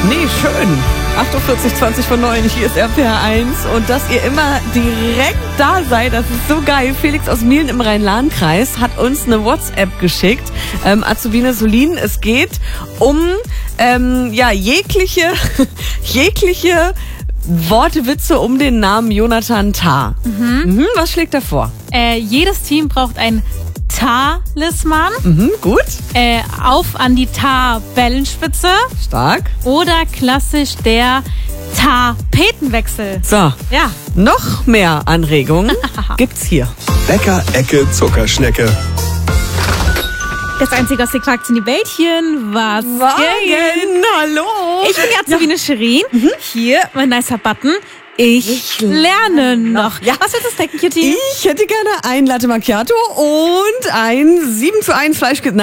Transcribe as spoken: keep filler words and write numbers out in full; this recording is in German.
Nee, schön. achtundvierzig zwanzig von neun, hier ist R P R eins. Und dass ihr immer direkt da seid, das ist so geil. Felix aus Mielen im Rhein-Lahn-Kreis hat uns eine WhatsApp geschickt. Ähm, Azubine Solin, es geht um ähm, ja jegliche, jegliche Worte, Witze um den Namen Jonathan Tah. Mhm. Mhm, was schlägt er vor? Äh, jedes Team braucht ein Talisman. Mhm, gut. Äh, auf an die Tar-Bellenspitze. Stark. Oder klassisch der Tapetenwechsel. So, Ja. noch mehr Anregungen gibt's hier. Bäcker Ecke Zuckerschnecke. Das einzige, was ihr fragt, sind die Bällchen. Was geht? Hallo. Ich bin die Azubine Shirin. Hier, mein nicer Button. Ich, Ich lerne noch. Ja. Was wird das denken, Cutie? Ich hätte gerne ein Latte Macchiato und ein sieben zu eins Fleischküchenbrot.